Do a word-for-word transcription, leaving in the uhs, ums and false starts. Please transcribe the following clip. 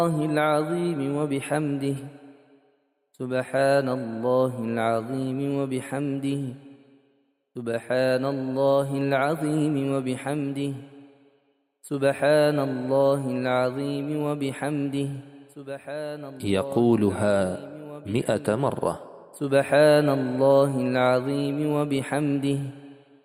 العظيم وبحمده سبحان الله العظيم وبحمده سبحان الله العظيم وبحمده سبحان الله العظيم وبحمده سبحان الله يقولها مئة مرة. سبحان الله العظيم وبحمده